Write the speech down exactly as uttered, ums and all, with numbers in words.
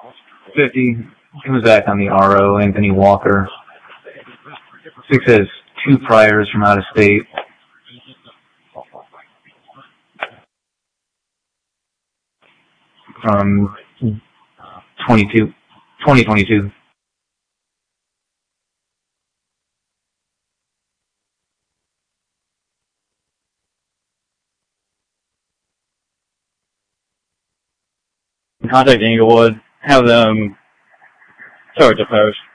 fifty. Comes back on the R O, Anthony Walker. Six has two priors from out of state. From twenty-two, twenty twenty-two. Contact Inglewood. Have them start the post.